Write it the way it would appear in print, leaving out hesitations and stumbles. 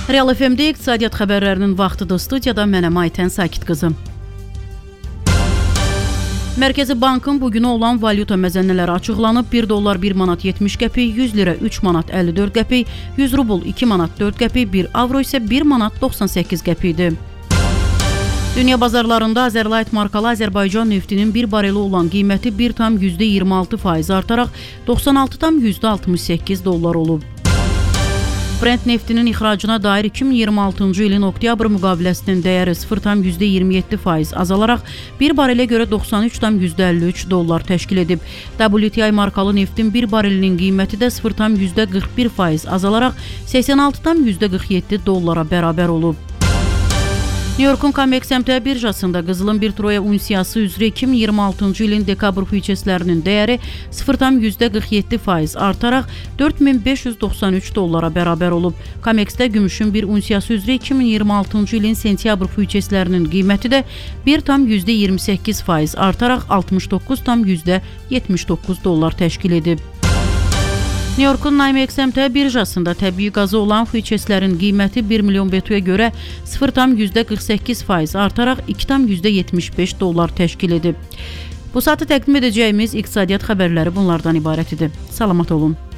Real FM-də iqtisadiyyat xəbərlərinin vaxtıdır. Studiyada mənəm Aytən Sakit qızım. Mərkəzi Bankın bugünə olan valyuta məzənnələri açıqlanıb. 1 dollar 1 manat 70 qəpik, 100 lira 3 manat 54 qəpik, 100 rubl 2 manat 4 qəpik, 1 avro isə 1 manat 98 qəpikdir. Dünya bazarlarında Azerlight markalı Azərbaycan neftinin bir bareli olan qiyməti 1,26% artaraq 96,68 dollar olub. Brent neftinin ixracına dair 2026-cı ilin oktyabr müqaviləsinin dəyəri 0,27% azalaraq bir barelə görə 93,53 dollar təşkil edib. WTI markalı neftin bir barelinin qiyməti də 0,41% azalaraq 86,47 dollara bərabər olub. New York'un Comex əmtia birjasında qızılın bir troya unsiyası üzrə 2026-cı ilin dekabr füyçeslərinin dəyəri 0,47% artaraq 4593 dollara bərabər olub. Comex'də gümüşün bir unsiyası üzrə 2026-cı ilin sentyabr füyçeslərinin qiyməti də 1,28% artaraq 69,79 dollar təşkil edib. New York'un Comex əmtia birjasında təbii qazı olan füyçeslərin qiyməti 1 milyon BTU-ya görə 0,48% artaraq 2,75 dollar təşkil edib. Bu saatı təqdim edəcəyimiz iqtisadiyyat xəbərləri bunlardan ibarət idi. Salamat olun.